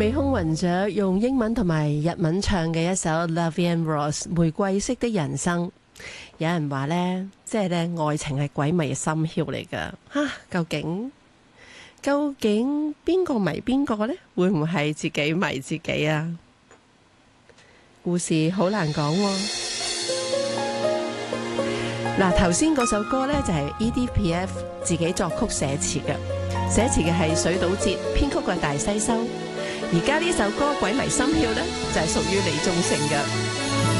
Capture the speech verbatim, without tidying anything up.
美空雲雀用英文同埋日文唱嘅一首《Love and Rose》玫瑰色的人生，有人話呢，即係呢愛情係鬼迷心竅嚟噶吓，究竟究竟邊個迷邊個呢？會唔會係自己迷自己啊？故事好難講喎。嗱，頭先嗰首歌呢，就係 E D P F 自己作曲寫詞嘅，寫詞嘅係水島節，編曲嘅大西修。而家呢首歌《鬼迷心竅》呢，就係屬於李宗盛嘅。